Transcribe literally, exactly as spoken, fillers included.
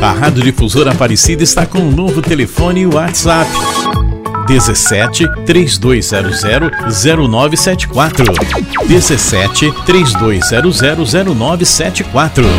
A Rádio Difusora Aparecida está com um novo telefone e WhatsApp. dezessete, três dois zero zero, zero nove sete quatro. dezessete, três dois zero zero, zero nove sete quatro.